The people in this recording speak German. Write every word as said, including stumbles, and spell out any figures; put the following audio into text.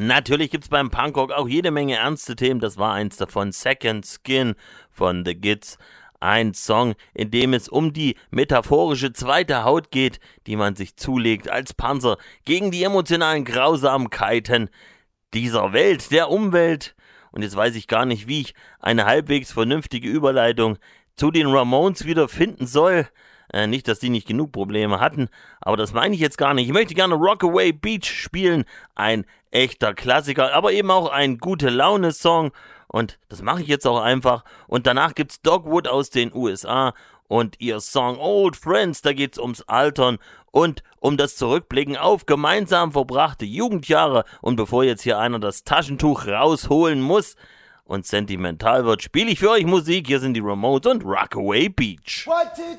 Natürlich gibt's beim Punkrock auch jede Menge ernste Themen. Das war eins davon, Second Skin von The Gits. Ein Song, in dem es um die metaphorische zweite Haut geht, die man sich zulegt als Panzer gegen die emotionalen Grausamkeiten dieser Welt, der Umwelt. Und jetzt weiß ich gar nicht, wie ich eine halbwegs vernünftige Überleitung zu den Ramones wieder finden soll. Äh, nicht, dass die nicht genug Probleme hatten, aber das meine ich jetzt gar nicht. Ich möchte gerne Rockaway Beach spielen, ein echter Klassiker, aber eben auch ein Gute-Laune-Song. Und das mache ich jetzt auch einfach. Und danach gibt's Dogwood aus den U S A und ihr Song Old Friends. Da geht's ums Altern und um das Zurückblicken auf gemeinsam verbrachte Jugendjahre. Und bevor jetzt hier einer das Taschentuch rausholen muss und sentimental wird, spiele ich für euch Musik. Hier sind die Ramones und Rockaway Beach.